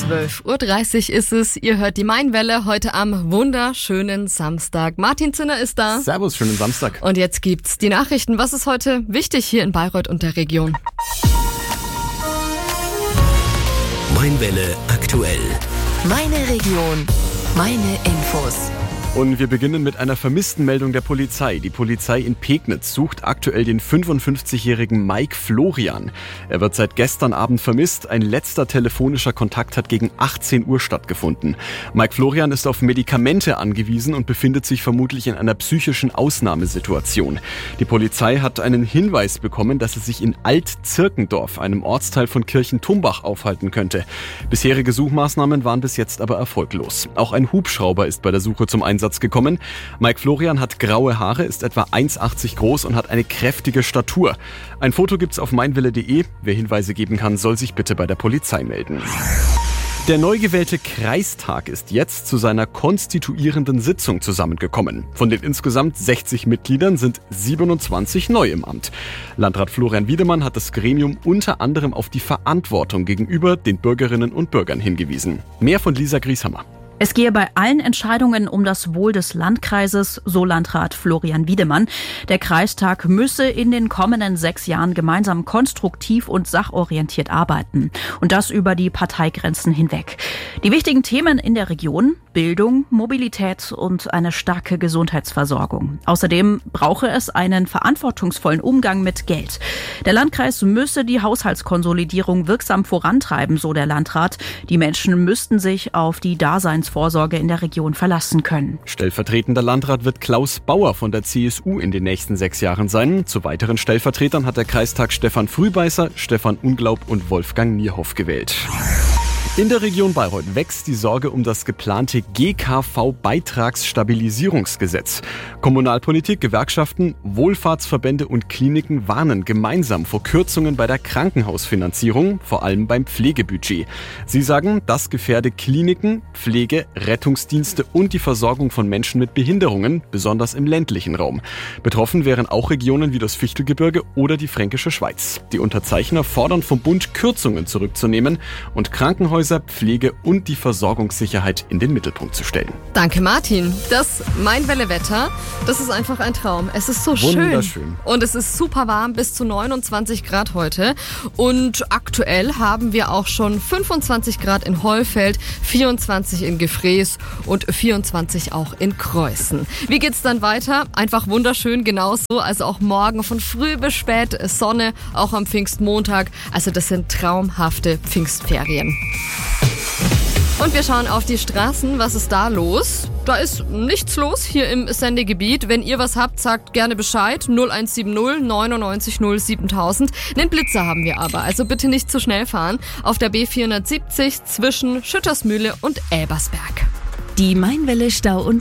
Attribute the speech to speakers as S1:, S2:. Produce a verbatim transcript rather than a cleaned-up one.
S1: zwölf Uhr dreißig ist es. Ihr hört die Mainwelle heute am wunderschönen Samstag. Martin Zinner ist da.
S2: Servus, schönen Samstag.
S1: Und jetzt gibt's die Nachrichten. Was ist heute wichtig hier in Bayreuth und der Region?
S3: Mainwelle aktuell.
S4: Meine Region, meine Infos.
S2: Und wir beginnen mit einer vermissten Meldung der Polizei. Die Polizei in Pegnitz sucht aktuell den fünfundfünfzigjährigen Mike Florian. Er wird seit gestern Abend vermisst. Ein letzter telefonischer Kontakt hat gegen achtzehn Uhr stattgefunden. Mike Florian ist auf Medikamente angewiesen und befindet sich vermutlich in einer psychischen Ausnahmesituation. Die Polizei hat einen Hinweis bekommen, dass er sich in Alt-Zirkendorf, einem Ortsteil von Kirchen-Tumbach, aufhalten könnte. Bisherige Suchmaßnahmen waren bis jetzt aber erfolglos. Auch ein Hubschrauber ist bei der Suche zum Einsatz gekommen. Mike Florian hat graue Haare, ist etwa eins Komma achtzig groß und hat eine kräftige Statur. Ein Foto gibt's auf mainwelle punkt de. Wer Hinweise geben kann, soll sich bitte bei der Polizei melden. Der neu gewählte Kreistag ist jetzt zu seiner konstituierenden Sitzung zusammengekommen. Von den insgesamt sechzig Mitgliedern sind siebenundzwanzig neu im Amt. Landrat Florian Wiedemann hat das Gremium unter anderem auf die Verantwortung gegenüber den Bürgerinnen und Bürgern hingewiesen. Mehr von Lisa Grieshammer.
S5: Es gehe bei allen Entscheidungen um das Wohl des Landkreises, so Landrat Florian Wiedemann. Der Kreistag müsse in den kommenden sechs Jahren gemeinsam konstruktiv und sachorientiert arbeiten. Und das über die Parteigrenzen hinweg. Die wichtigen Themen in der Region: Bildung, Mobilität und eine starke Gesundheitsversorgung. Außerdem brauche es einen verantwortungsvollen Umgang mit Geld. Der Landkreis müsse die Haushaltskonsolidierung wirksam vorantreiben, so der Landrat. Die Menschen müssten sich auf die Daseinsvorsorge in der Region verlassen können.
S2: Stellvertretender Landrat wird Klaus Bauer von der C S U in den nächsten sechs Jahren sein. Zu weiteren Stellvertretern hat der Kreistag Stefan Frühbeißer, Stefan Unglaub und Wolfgang Nierhoff gewählt. In der Region Bayreuth wächst die Sorge um das geplante G K V-Beitragsstabilisierungsgesetz. Kommunalpolitik, Gewerkschaften, Wohlfahrtsverbände und Kliniken warnen gemeinsam vor Kürzungen bei der Krankenhausfinanzierung, vor allem beim Pflegebudget. Sie sagen, das gefährde Kliniken, Pflege, Rettungsdienste und die Versorgung von Menschen mit Behinderungen, besonders im ländlichen Raum. Betroffen wären auch Regionen wie das Fichtelgebirge oder die Fränkische Schweiz. Die Unterzeichner fordern vom Bund, Kürzungen zurückzunehmen und Krankenhäuser, Pflege und die Versorgungssicherheit in den Mittelpunkt zu stellen.
S1: Danke, Martin. Das Mainwelle-Wetter, das ist einfach ein Traum. Es ist so schön.
S2: Wunderschön.
S1: Und es ist super warm, bis zu neunundzwanzig Grad heute. Und aktuell haben wir auch schon fünfundzwanzig Grad in Hollfeld, vierundzwanzig in Gefrees und vierundzwanzig auch in Kreuzen. Wie geht's dann weiter? Einfach wunderschön, genauso. Also auch morgen von früh bis spät Sonne, auch am Pfingstmontag. Also das sind traumhafte Pfingstferien. Und wir schauen auf die Straßen. Was ist da los? Da ist nichts los hier im Sendegebiet. Wenn ihr was habt, sagt gerne Bescheid. null eins sieben null neun neun null siebentausend. Den Blitzer haben wir aber, also bitte nicht zu schnell fahren. Auf der B vierhundertsiebzig zwischen Schüttersmühle und Elbersberg.
S4: Die Mainwelle Stau- und